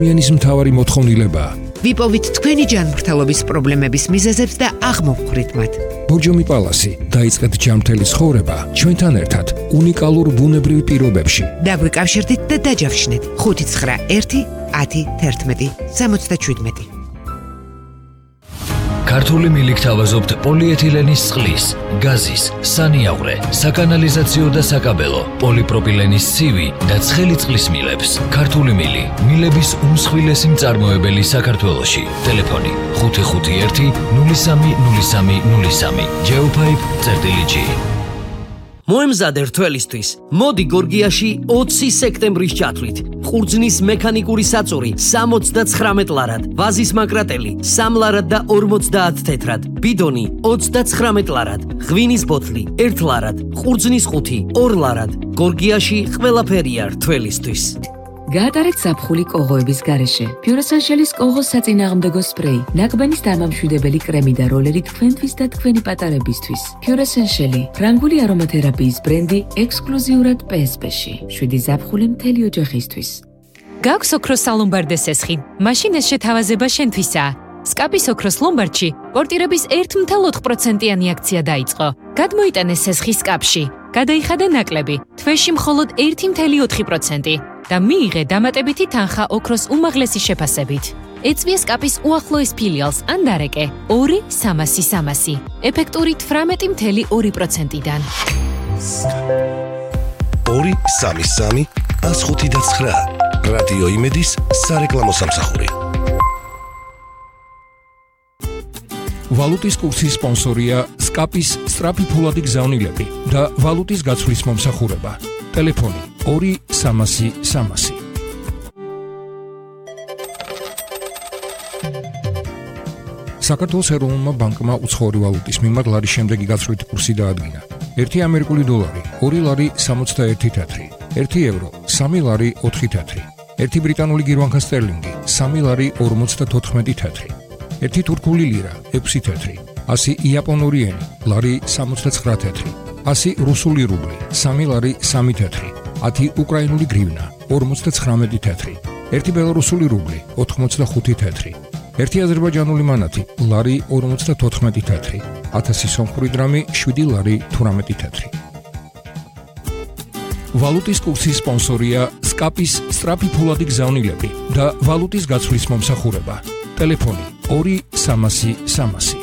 ადამიანის მთავარი მოთხოვნილებაა. ვიპოვით თქვენი ჯანმრთელობის პრობლემების მიზეზებს და აღმოვხვრით მათ. ბორჯომი პალასი დაიწყეთ ჯანმრთელი ცხოვრება ჩვენთან ერთად უნიკალურ ბუნებრივ პირობებში. დაგვიკავშირდით და დაჯავშნეთ 591 10 11 77. ქართული მილიქ თავაზობთ პოლიეთილენის წყლის, გაზის, სანიაღვრე, საკანალიზაციო და საკაბელო, პოლიპროპილენის ცივი და ცხელი წყლის მილებს. ქართული მილი, მილების უმსხვილესი მწარმოებელი საქართველოში. ტელეფონი 551 030303. Geopipe.gr. მოემზადე რთველისთვის. მოდი გორგიაში 20 სექტემბრის ჩათვლით. ყურძნის მექანიკური საწური 79 ლარად, ვაზის მაკრატელი 3 ლარად და 50 თეთრად, ბიდონი 29 ლარად, ღვინის ბოთლი 1 ლარად, ყურძნის ყუთი 2 ლარად. გორგიაში ყველაფერია რთველისთვის. გაატარეთ ზაფხული კოღოების გარეშე. Pure-Essentials კოღოს საწინააღმდეგო სპრეი, ნაკბენის დამამშვიდებელი კრემი და როლერი თქვენთვის და თქვენი პატარებისთვის. Pure-Essentials, ფრანგული არომათერაპიის ბრენდი ექსკლუზიურად PSP-ში. 7 ზაფხული მთელი ოჯახისთვის. გაქვს ოქროს სალომბარდე სესხი, მაშინ ეს შეთავაზება შენთვისაა. სკაპის ოქროს ლომბარდში პორტირების 1.4%-იანი აქცია დაიწყო. გადმოიტანე სესხი სკაპში, გადაიხადე ნაკლები, თვეში მხოლოდ 1.4% და მიიღე დამატებითი თანხა ოქროს უმაღლესი შეფასებით. ეწვია სკაპის უახლოეს ფილიალს ან დარეკე 2-300-300, ეფექტური 18.2%-დან. 2-3-3-159 რადიო იმედის სარეკლამო სამსახური. ვალუტის კურსის სპონსორია სკაპის სწრაფი ფულადი გზავნილები და ვალუტის გაცვლის მომსახურება. ტელეფონი 2-300-300. საქართველოს ეროვნულმა ბანკმა უცხოური ვალუტის მიმართ ლარის შემდეგი გაცვლითი კურსი დაადგინა. 1 ამერიკული დოლარი 2 ლარი 61 თეთრი, 1 ევრო 3 ლარი 4 თეთრი, 1 ბრიტანული გირვანქა სტერლინგი 3 ლარი 54 თეთრი, 1 თურქული ლირა 6 თეთრი, 100 იაპონური ენი ლარი 69 თეთრი, 100 რუსული რუბლი 3 ლარი 3 თეთრი, 10 უკრაინული გრივნა 59 თეთრი, 1 ბელორუსული რუბლი 85 თეთრი, 1 აზერბაიჯანული მანათი ლარი 54 თეთრი, 1000 სომხური დრამი 7 ლარი 18 თეთრი. ვალუტის კურსის სპონსორია სკაპის სწრაფი ფულადი გზავნილები და ვალუტის გაცვლის მომსახურება. ტელეფონი 2-300-300.